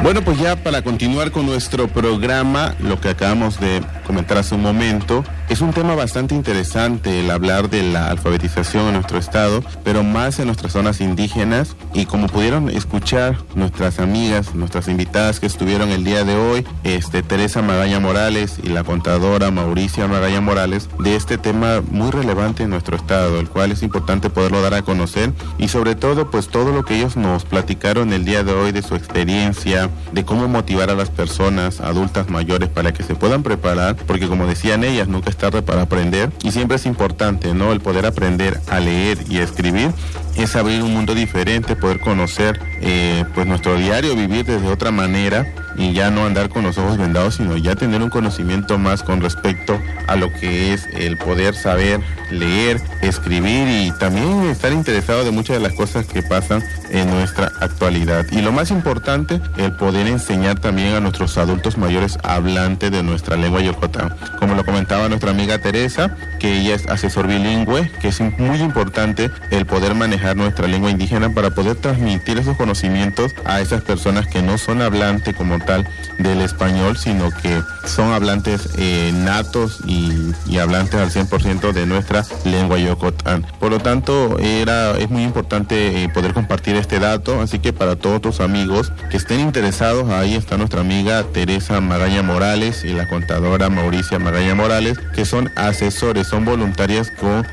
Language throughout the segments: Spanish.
Bueno, pues ya para continuar con nuestro programa, lo que acabamos de comentar hace un momento, es un tema bastante interesante el hablar de la alfabetización en nuestro estado, pero más en nuestras zonas indígenas, y como pudieron escuchar nuestras amigas, nuestras invitadas que estuvieron el día de hoy, Teresa Magaña Morales y la contadora Mauricia Magaña Morales, de este tema muy relevante en nuestro estado, el cual es importante poderlo dar a conocer, y sobre todo pues todo lo que ellos nos platicaron el día de hoy de su experiencia, de cómo motivar a las personas adultas mayores para que se puedan preparar, porque como decían ellas, nunca es tarde para aprender, y siempre es importante, ¿no?, el poder aprender a leer y a escribir, es abrir un mundo diferente, poder conocer pues nuestro diario vivir desde otra manera, y ya no andar con los ojos vendados, sino ya tener un conocimiento más con respecto a lo que es el poder saber leer, escribir, y también estar interesado de muchas de las cosas que pasan en nuestra actualidad. Y lo más importante, el poder enseñar también a nuestros adultos mayores hablantes de nuestra lengua yocotán. Como lo comentaba nuestra amiga Teresa, que ella es asesor bilingüe, que es muy importante el poder manejar nuestra lengua indígena para poder transmitir esos conocimientos a esas personas que no son hablantes como tal del español, sino que son hablantes natos y hablantes al 100% de nuestra lengua yocotán. Por lo tanto, es muy importante poder compartir este dato, así que para todos tus amigos que estén interesados, ahí está nuestra amiga Teresa Magaña Morales y la contadora Mauricia Magaña Morales, que son asesores, son voluntarias con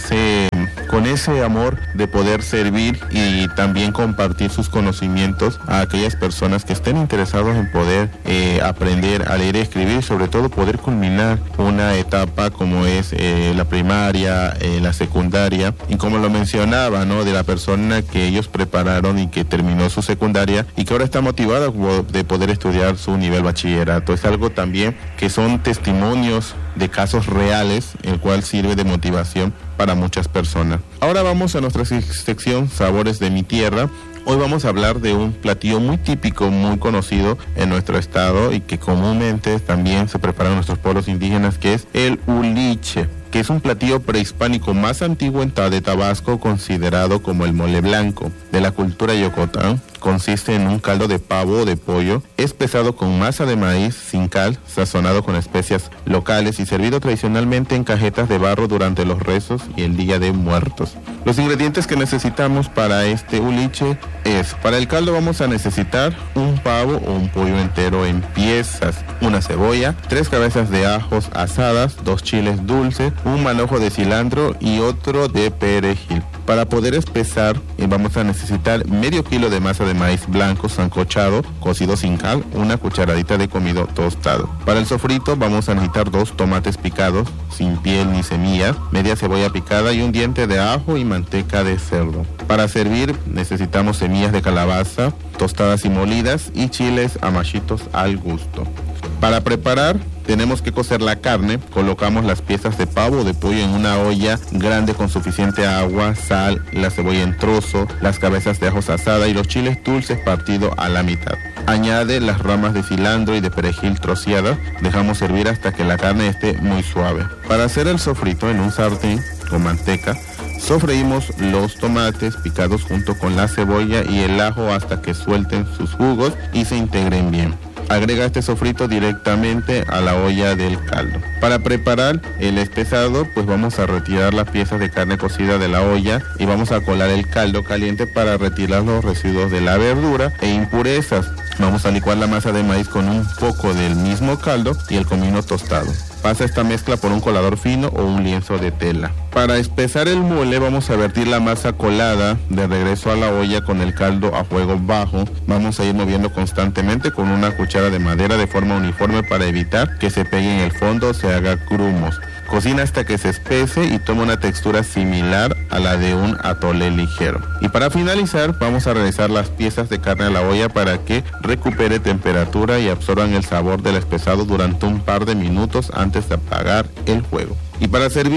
ese amor de poder servir y también compartir sus conocimientos a aquellas personas que estén interesados en poder aprender a leer y escribir, sobre todo poder culminar una etapa como es la primaria, la secundaria, y como lo mencionaba, ¿no?, de la persona que ellos prepararon y que terminó su secundaria y que ahora está motivada de poder estudiar su nivel bachillerato. Es algo también que son testimonios de casos reales, el cual sirve de motivación para muchas personas. Ahora vamos a nuestra sección Sabores de mi Tierra. Hoy vamos a hablar de un platillo muy típico, muy conocido en nuestro estado y que comúnmente también se prepara en nuestros pueblos indígenas, que es el uliche, que es un platillo prehispánico más antiguo de Tabasco, considerado como el mole blanco de la cultura yocotán. Consiste en un caldo de pavo o de pollo, es pesado con masa de maíz sin cal, sazonado con especias locales y servido tradicionalmente en cajetas de barro durante los rezos y el Día de Muertos. Los ingredientes que necesitamos para este uliche para el caldo vamos a necesitar un pavo o un pollo entero en piezas, una cebolla, 3 cabezas de ajos asadas, 2 chiles dulces, un manojo de cilantro y otro de perejil. Para poder espesar vamos a necesitar medio kilo de masa de maíz blanco sancochado, cocido sin cal, una cucharadita de comido tostado. Para el sofrito vamos a necesitar 2 tomates picados, sin piel ni semillas, media cebolla picada y un diente de ajo y manteca de cerdo. Para servir necesitamos semillas de calabaza, tostadas y molidas, y chiles amachitos al gusto. Para preparar tenemos que cocer la carne, colocamos las piezas de pavo o de pollo en una olla grande con suficiente agua, sal, la cebolla en trozo, las cabezas de ajos asada y los chiles dulces partidos a la mitad. Añade las ramas de cilantro y de perejil troceadas, dejamos hervir hasta que la carne esté muy suave. Para hacer el sofrito en un sartén con manteca, sofreímos los tomates picados junto con la cebolla y el ajo hasta que suelten sus jugos y se integren bien. Agrega este sofrito directamente a la olla del caldo. Para preparar el espesado, pues vamos a retirar las piezas de carne cocida de la olla y vamos a colar el caldo caliente para retirar los residuos de la verdura e impurezas. Vamos a licuar la masa de maíz con un poco del mismo caldo y el comino tostado. Pasa esta mezcla por un colador fino o un lienzo de tela. Para espesar el mole vamos a vertir la masa colada de regreso a la olla con el caldo a fuego bajo. Vamos a ir moviendo constantemente con una cuchara de madera de forma uniforme para evitar que se pegue en el fondo o se haga grumos. Cocina hasta que se espese y toma una textura similar a la de un atole ligero. Y para finalizar vamos a regresar las piezas de carne a la olla para que recupere temperatura y absorban el sabor del espesado durante un par de minutos antes de apagar el fuego. Y para servir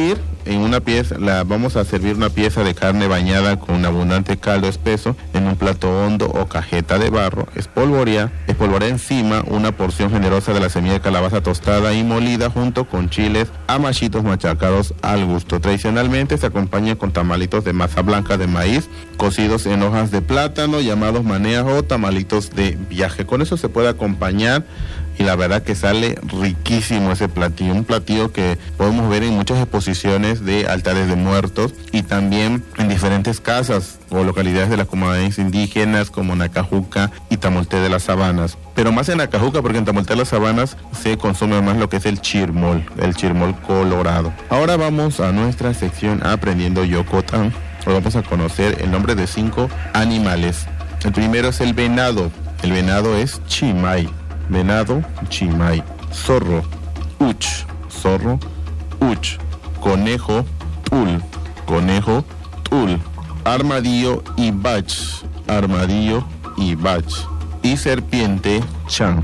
vamos a servir una pieza de carne bañada con un abundante caldo espeso en un plato hondo o cajeta de barro. Espolvorea encima una porción generosa de la semilla de calabaza tostada y molida junto con chiles amachitos machacados al gusto. Tradicionalmente se acompaña con tamalitos de masa blanca de maíz cocidos en hojas de plátano llamados maneas o tamalitos de viaje. Con eso se puede acompañar y la verdad que sale riquísimo ese platillo, un platillo que podemos ver en muchas exposiciones de altares de muertos y también en diferentes casas o localidades de las comunidades indígenas como Nacajuca y Tamolte de las Sabanas. Pero más en Nacajuca, porque en Tamolte de las Sabanas se consume más lo que es el chirmol colorado. Ahora vamos a nuestra sección Aprendiendo Yokotán. Hoy vamos a conocer el nombre de 5 animales. El primero es el venado. El venado es chimay. Venado, chimay. Zorro, uch. Conejo, tul. Armadillo y bach. Y serpiente, chan.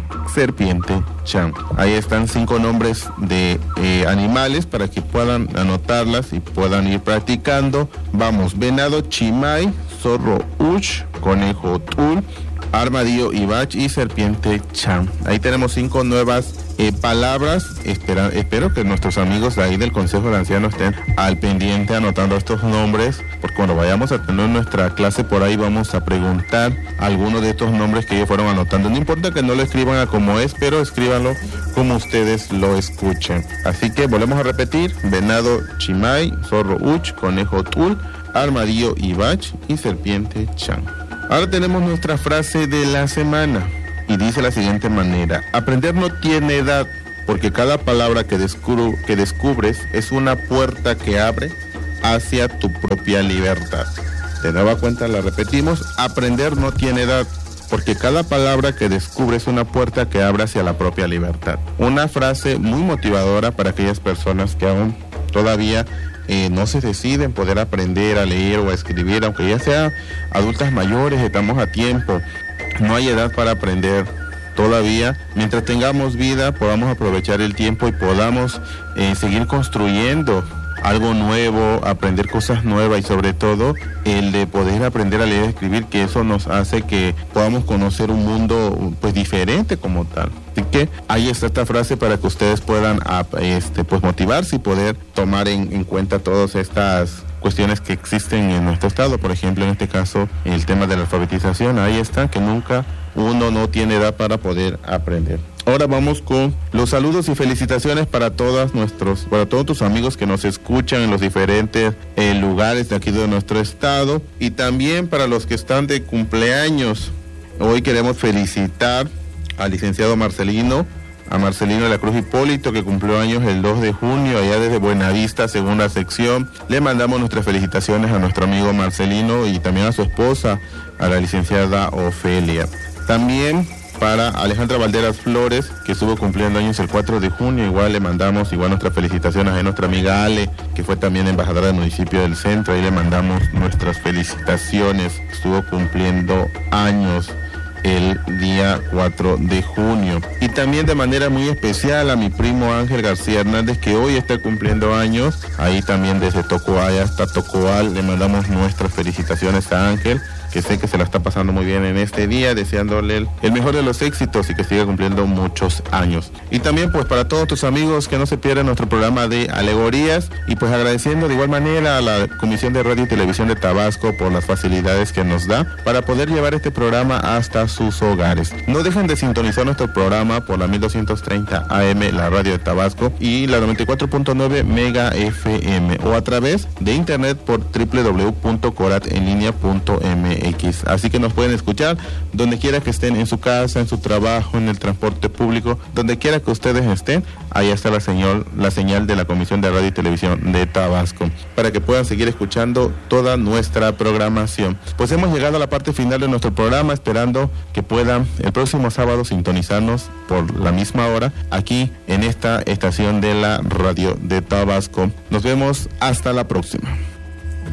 Ahí están 5 nombres de animales para que puedan anotarlas y puedan ir practicando. Vamos, venado, chimay, zorro, uch, conejo, tul, armadillo, ibach y serpiente, chan. Ahí tenemos 5 nuevas palabras. Espero que nuestros amigos de ahí del Consejo de Ancianos estén al pendiente anotando estos nombres, porque cuando vayamos a tener nuestra clase por ahí vamos a preguntar algunos de estos nombres que ellos fueron anotando. No importa que no lo escriban a como es, pero escríbanlo como ustedes lo escuchen. Así que volvemos a repetir: venado, chimay, zorro, uch, conejo, tul, armadillo, ibach y serpiente, chan. Ahora tenemos nuestra frase de la semana y dice de la siguiente manera: aprender no tiene edad, porque cada palabra que descubres es una puerta que abre hacia tu propia libertad. De nueva cuenta la repetimos: aprender no tiene edad, porque cada palabra que descubres es una puerta que abre hacia la propia libertad. Una frase muy motivadora para aquellas personas que aún todavía no se deciden poder aprender a leer o a escribir, aunque ya sean adultas mayores, estamos a tiempo. No hay edad para aprender todavía. Mientras tengamos vida, podamos aprovechar el tiempo y podamos seguir construyendo algo nuevo, aprender cosas nuevas y sobre todo el de poder aprender a leer y escribir, que eso nos hace que podamos conocer un mundo pues diferente como tal. Así que ahí está esta frase para que ustedes puedan pues motivarse y poder tomar en cuenta todas estas cuestiones que existen en nuestro estado. Por ejemplo, en este caso, el tema de la alfabetización. Ahí está, que nunca uno no tiene edad para poder aprender. Ahora vamos con los saludos y felicitaciones para todos tus amigos que nos escuchan en los diferentes lugares de aquí de nuestro estado, y también para los que están de cumpleaños. Hoy queremos felicitar al licenciado Marcelino de la Cruz Hipólito, que cumplió años el 2 de junio, allá desde Buenavista, segunda sección. Le mandamos nuestras felicitaciones a nuestro amigo Marcelino y también a su esposa, a la licenciada Ofelia. También para Alejandra Valderas Flores, que estuvo cumpliendo años el 4 de junio, igual le mandamos nuestras felicitaciones a nuestra amiga Ale, que fue también embajadora del municipio del Centro. Ahí le mandamos nuestras felicitaciones, estuvo cumpliendo años el día 4 de junio. Y también de manera muy especial a mi primo Ángel García Hernández, que hoy está cumpliendo años. Ahí también desde Tocoay hasta Tocoal le mandamos nuestras felicitaciones a Ángel, que sé que se la está pasando muy bien en este día, deseándole el mejor de los éxitos y que siga cumpliendo muchos años. Y también pues para todos tus amigos que no se pierdan nuestro programa de alegorías, y pues agradeciendo de igual manera a la Comisión de Radio y Televisión de Tabasco por las facilidades que nos da para poder llevar este programa hasta sus hogares. No dejen de sintonizar nuestro programa por la 1230 AM, la radio de Tabasco, y la 94.9 Mega FM, o a través de internet por www.coratenlinea.mx. Así que nos pueden escuchar donde quiera que estén, en su casa, en su trabajo, en el transporte público, donde quiera que ustedes estén. Ahí está la señal de la Comisión de Radio y Televisión de Tabasco, para que puedan seguir escuchando toda nuestra programación. Pues hemos llegado a la parte final de nuestro programa, esperando que puedan el próximo sábado sintonizarnos por la misma hora aquí en esta estación de la radio de Tabasco. Nos vemos hasta la próxima.